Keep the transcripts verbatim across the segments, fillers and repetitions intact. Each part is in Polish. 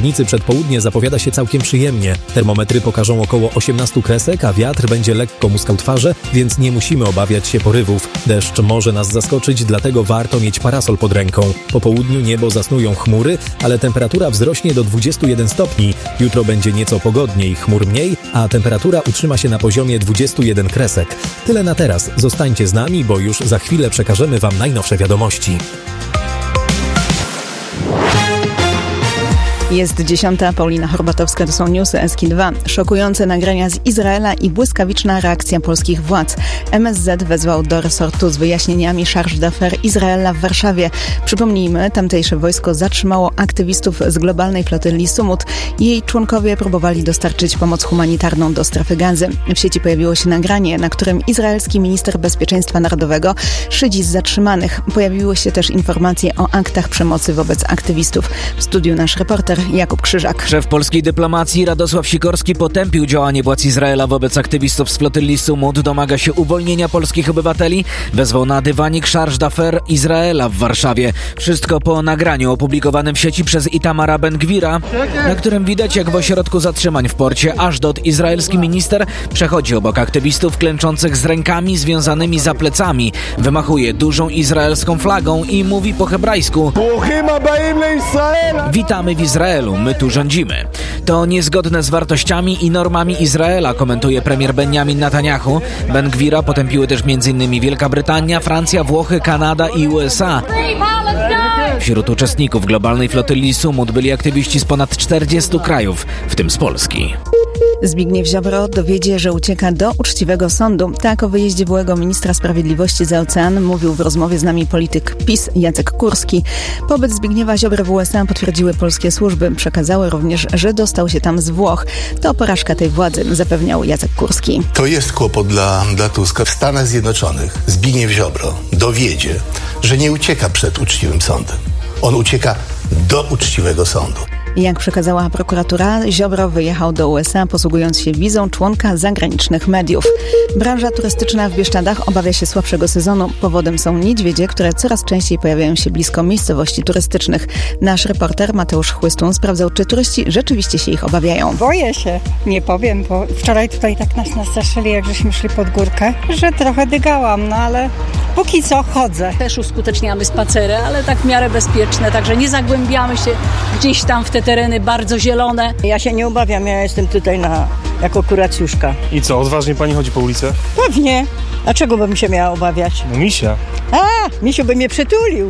Legnicy przedpołudnie zapowiada się całkiem przyjemnie. Termometry pokażą około osiemnaście kresek, a wiatr będzie lekko muskał twarze, więc nie musimy obawiać się porywów. Deszcz może nas zaskoczyć, dlatego warto mieć parasol pod ręką. Po południu niebo zasnują chmury, ale temperatura wzrośnie do dwudziestu jeden stopni. Jutro będzie nieco pogodniej, chmur mniej, a temperatura utrzyma się na poziomie dwudziestu jeden kresek. Tyle na teraz. Zostańcie z nami, bo już za chwilę przekażemy Wam najnowsze wiadomości. Jest dziesiąta, Paulina Horbatowska, to są newsy S K dwa. Szokujące nagrania z Izraela i błyskawiczna reakcja polskich władz. M S Z wezwał do resortu z wyjaśnieniami charge d'affaires Izraela w Warszawie. Przypomnijmy, tamtejsze wojsko zatrzymało aktywistów z globalnej flotyli Sumut i jej członkowie próbowali dostarczyć pomoc humanitarną do strefy Gazy. W sieci pojawiło się nagranie, na którym izraelski minister bezpieczeństwa narodowego szydzi z zatrzymanych. Pojawiły się też informacje o aktach przemocy wobec aktywistów. W studiu nasz reporter Jakub Krzyżak. Szef polskiej dyplomacji Radosław Sikorski potępił działanie władz Izraela wobec aktywistów z flotyli Sumut, domaga się uwolnienia polskich obywateli, wezwał na dywanik charge d'affaires Izraela w Warszawie. Wszystko po nagraniu opublikowanym w sieci przez Itamara Ben-Gvira, na którym widać, jak w ośrodku zatrzymań w porcie Ashdod izraelski minister przechodzi obok aktywistów klęczących z rękami związanymi za plecami, wymachuje dużą izraelską flagą i mówi po hebrajsku: witamy w Izraelu, my tu rządzimy. To niezgodne z wartościami i normami Izraela, komentuje premier Benjamin Netanyahu. Ben-Gvira potępiły też m.in. Wielka Brytania, Francja, Włochy, Kanada i U S A. Wśród uczestników globalnej flotyli Sumut byli aktywiści z ponad czterdziestu krajów, w tym z Polski. Zbigniew Ziobro dowiedzie, że ucieka do uczciwego sądu. Tak o wyjeździe byłego ministra sprawiedliwości za ocean mówił w rozmowie z nami polityk PiS Jacek Kurski. Pobyt Zbigniewa Ziobry w U S A potwierdziły polskie służby. Przekazały również, że dostał się tam z Włoch. To porażka tej władzy, zapewniał Jacek Kurski. To jest kłopot dla, dla Tuska. W Stanach Zjednoczonych Zbigniew Ziobro dowiedzie, że nie ucieka przed uczciwym sądem. On ucieka do uczciwego sądu. Jak przekazała prokuratura, Ziobro wyjechał do U S A, posługując się wizą członka zagranicznych mediów. Branża turystyczna w Bieszczadach obawia się słabszego sezonu. Powodem są niedźwiedzie, które coraz częściej pojawiają się blisko miejscowości turystycznych. Nasz reporter Mateusz Chłystun sprawdzał, czy turyści rzeczywiście się ich obawiają. Boję się, nie powiem, bo wczoraj tutaj tak nas nastraszyli, jak żeśmy szli pod górkę, że trochę dygałam, no ale póki co chodzę. Też uskuteczniamy spacery, ale tak w miarę bezpieczne, także nie zagłębiamy się gdzieś tam w te tereny bardzo zielone. Ja się nie obawiam, ja jestem tutaj na, jako kuracjuszka. I co, odważnie pani chodzi po ulicy? Pewnie. A czego bym się miała obawiać? No misia. A, misiu by mnie przytulił.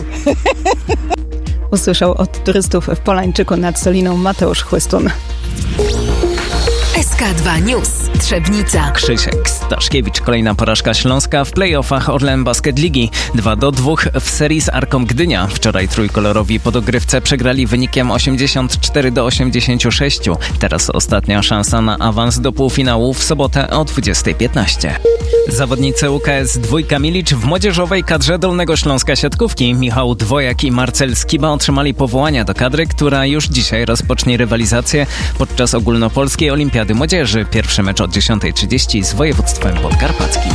Usłyszał od turystów w Polańczyku nad Soliną Mateusz Chłystun. S K dwa News. Trzebnica. Krzysiek Staszkiewicz. Kolejna porażka Śląska w play-offach Orlen Basket Ligi. dwa do dwóch w serii z Arką Gdynia. Wczoraj trójkolorowi po dogrywce przegrali wynikiem osiemdziesiąt cztery do osiemdziesięciu sześciu. Teraz ostatnia szansa na awans do półfinału w sobotę o dwudziestej piętnaście. Zawodnicy U K S Dwójka Milicz w młodzieżowej kadrze Dolnego Śląska siatkówki Michał Dwojak i Marcel Skiba otrzymali powołania do kadry, która już dzisiaj rozpocznie rywalizację podczas ogólnopolskiej olimpiady młodzieży. Pierwszy mecz o dziesiątej trzydzieści z województwem podkarpackim.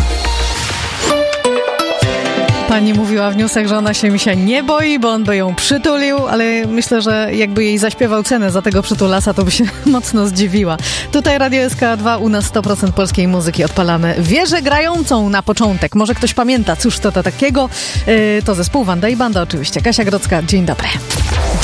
Pani mówiła w newsach, że ona się misia nie boi, bo on by ją przytulił, ale myślę, że jakby jej zaśpiewał cenę za tego przytulasa, to by się mocno zdziwiła. Tutaj Radio S K dwa, u nas sto procent polskiej muzyki. Odpalamy wieżę grającą na początek. Może ktoś pamięta, cóż to, to takiego? Yy, to zespół Wanda i Banda oczywiście. Kasia Grodzka, dzień dobry.